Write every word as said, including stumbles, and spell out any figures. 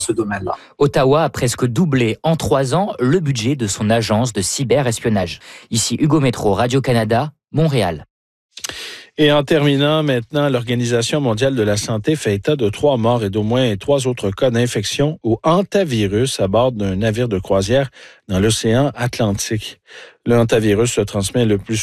ce domaine-là. Ottawa a presque doublé en trois ans le budget de son agence de cyberespionnage. Ici Hugo Métro, Radio-Canada, Montréal. Et en terminant maintenant, l'Organisation mondiale de la santé fait état de trois morts et d'au moins trois autres cas d'infection au hantavirus à bord d'un navire de croisière dans l'océan Atlantique. Le hantavirus se transmet le plus